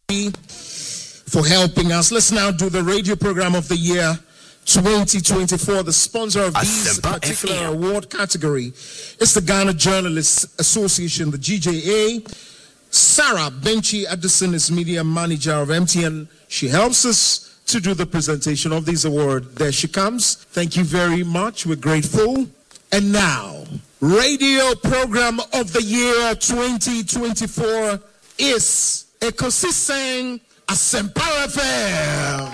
for helping us. Let's now do the radio program of the year 2024. The sponsor of this particular award category is the Ghana Journalists Association, the GJA. Sarah Benchi Addison is media manager of MTN. She helps us to do the presentation of this award. There she comes. Thank you very much. We're grateful. And now, radio program of the year 2024 is Ekosiseng Asempa FM.